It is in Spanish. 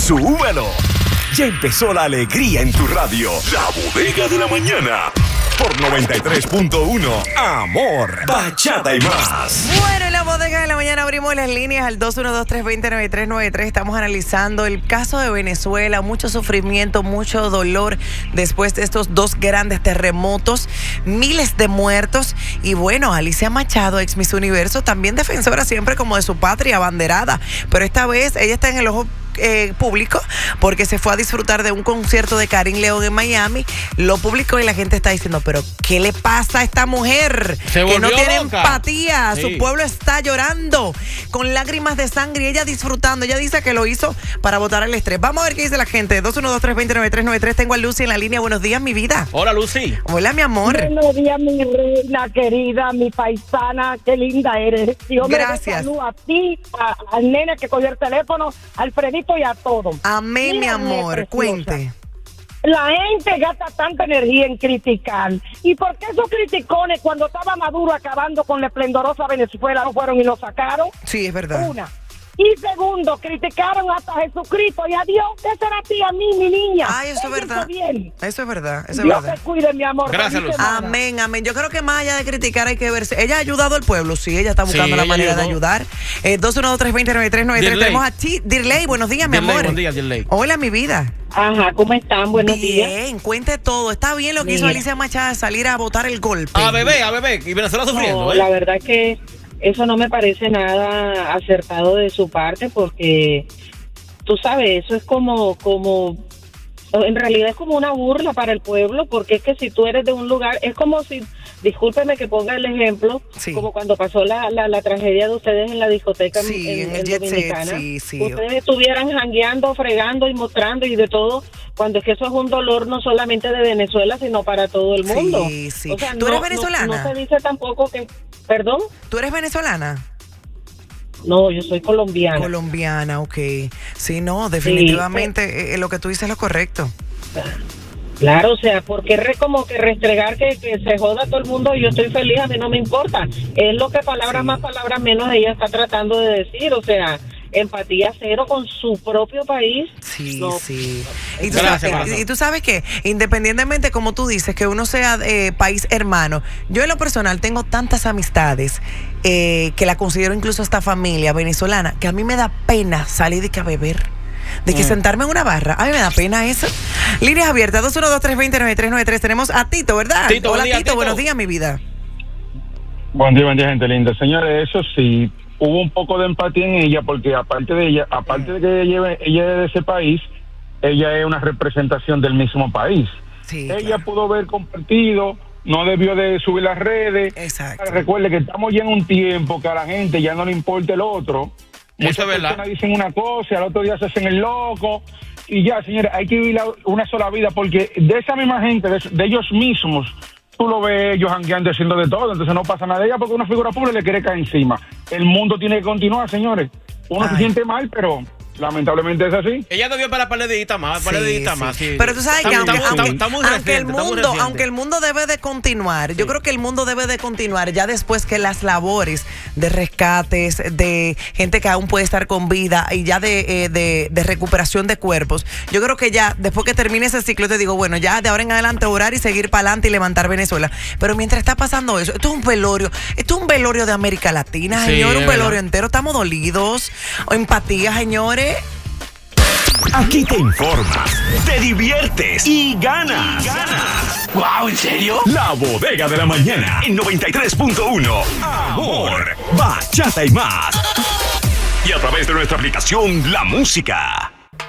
¡Súbelo! Ya empezó la alegría en tu radio. La Bodega de la Mañana. Por 93.1 Amor, Bachata y más. Bueno, en la Bodega de la Mañana abrimos las líneas al 212-320-9393. Estamos analizando el caso de Venezuela. Mucho sufrimiento, mucho dolor después de estos dos grandes terremotos. Miles de muertos. Y bueno, Alicia Machado, ex Miss Universo, también defensora siempre como de su patria, abanderada. Pero esta vez ella está en el ojo público porque se fue a disfrutar de un concierto de Karim León en Miami. Lo publicó y la gente está diciendo, pero ¿qué le pasa a esta mujer? Que no tiene empatía. Sí. Su pueblo está llorando con lágrimas de sangre y ella disfrutando. Ella dice que lo hizo para botar el estrés. Vamos a ver qué dice la gente. 212-320-9393. Tengo a Lucy en la línea. Buenos días, mi vida. Hola, Lucy. Hola, mi amor. Buenos días, mi reina querida, mi paisana. Qué linda eres. Gracias. Saludo a ti, al nene que cogió el teléfono, Alfredito y a todos. Amén, mi amor. Cuente. La gente gasta tanta energía en criticar. ¿Y por qué esos criticones, cuando estaba Maduro acabando con la esplendorosa Venezuela, no fueron y lo sacaron? Sí, es verdad. Una. Y segundo, criticaron hasta a Jesucristo y a Dios. ¿Qué será a ti, a mí, mi niña? Ay, eso es verdad. Bien. Eso es verdad. Eso es Dios verdad. te cuide, mi amor. Gracias, Luz. Amén, amén. Yo creo que más allá de criticar hay que verse. Ella ha ayudado al pueblo, sí. Ella está buscando la manera de ayudar. 212-320-9393. Tenemos a ti, Dirley. Buenos días, mi amor. Buen día, Dirley. Hola, mi vida. Ajá, ¿cómo están? Buenos días. Bien, cuente todo. Está bien lo que hizo Alicia Machado, salir a botar el golpe. A bebé. Y Venezuela sufriendo. No, la verdad que eso no me parece nada acertado de su parte porque, tú sabes, eso es como, en realidad es como una burla para el pueblo, porque es que si tú eres de un lugar, es como si, discúlpeme que ponga el ejemplo, sí, como cuando pasó la tragedia de ustedes en la discoteca sí, en el Dominicana, sí. Ustedes estuvieran jangueando, fregando y mostrando y de todo, cuando es que eso es un dolor no solamente de Venezuela, sino para todo el mundo. Sí, sí. O sea, ¿Tú eres venezolana? No se dice tampoco que, ¿perdón? ¿Tú eres venezolana? No, yo soy colombiana. Colombiana, ok. Sí, no, definitivamente lo que tú dices es lo correcto. Claro, o sea, porque como que restregar que se joda todo el mundo y yo estoy feliz, a mí no me importa. Es lo que palabras más, palabras menos ella está tratando de decir, o sea, empatía cero con su propio país. Sí, no, sí. Gracias, y tú sabes que, independientemente, como tú dices, que uno sea país hermano, yo en lo personal tengo tantas amistades que la considero incluso esta familia venezolana, que a mí me da pena salir de que a beber. De que sentarme en una barra. A mí me da pena eso. Líneas abiertas, 212-320-9393. Tenemos a Tito, ¿verdad? Tito, hola, buen día, Tito. Buenos días, mi vida. Buen día, gente linda. Señores, eso sí, hubo un poco de empatía en ella, porque aparte de que ella es de ese país, ella es una representación del mismo país. Sí, ella claro. pudo haber compartido, no debió de subir las redes. Exacto. Recuerde que estamos ya en un tiempo que a la gente ya no le importa el otro. Muchas personas dicen una cosa y al otro día se hacen el loco. Y ya, señores, hay que vivir una sola vida, porque de esa misma gente, de ellos mismos, tú lo ves ellos jangueando, haciendo de todo. Entonces no pasa nada de ella porque una figura pública le quiere caer encima. El mundo tiene que continuar, señores. Uno se siente mal, pero lamentablemente es así. Ella debió para paledita más, más. Sí. Pero tú sabes que aunque el mundo debe de continuar, sí, yo creo que el mundo debe de continuar ya después que las labores de rescates, de gente que aún puede estar con vida y ya de recuperación de cuerpos, yo creo que ya después que termine ese ciclo te digo, bueno, ya de ahora en adelante orar y seguir para adelante y levantar Venezuela. Pero mientras está pasando eso, esto es un velorio de América Latina, sí, señor, un velorio entero, estamos dolidos, empatía, señores. Aquí te informas, te diviertes y ganas. ¡Wow! ¿En serio? La Bodega de la Mañana en 93.1 Amor, Bachata y más. Y a través de nuestra aplicación La Música.